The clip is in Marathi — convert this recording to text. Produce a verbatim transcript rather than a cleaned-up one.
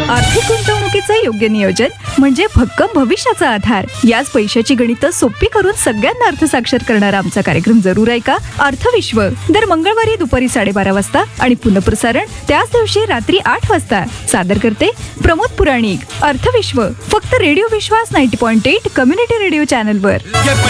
आर्थिक गुंतवणुकीचे योग्य नियोजन म्हणजे भक्कम भविष्याचा आधार. याच पैशाची गणितं सोपी करून सगळ्यांना अर्थसाक्षर करणारा आमचा कार्यक्रम जरूर ऐका. अर्थविश्व दर मंगळवारी दुपारी साडेबारा वाजता आणि पुनःप्रसारण त्याच दिवशी रात्री आठ वाजता. सादर करते प्रमोद पुराणिक. अर्थविश्व फक्त रेडिओ विश्वास नव्वद पॉईंट आठ कम्युनिटी रेडिओ चॅनलवर.